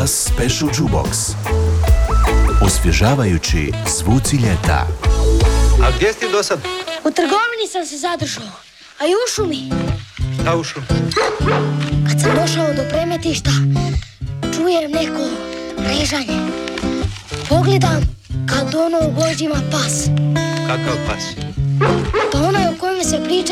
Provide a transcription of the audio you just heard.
Plus Special Jukebox. Osvježavajući zvuci ljeta. A gdje si ti do sad? U trgovini sam se zadržao, a i u šumi. Da, u šumi. Kad sam došao do premetišta, čujem neko režanje. Pogledam, kad ono u vožđima pas. Kakav pas? Pa onaj o kojem se priča